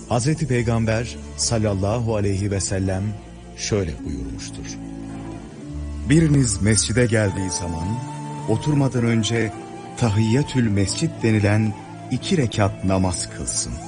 Hazreti Peygamber sallallahu aleyhi ve sellem şöyle buyurmuştur. Biriniz mescide geldiği zaman oturmadan önce tahiyyetül mescid denilen 2 rekat namaz kılsın.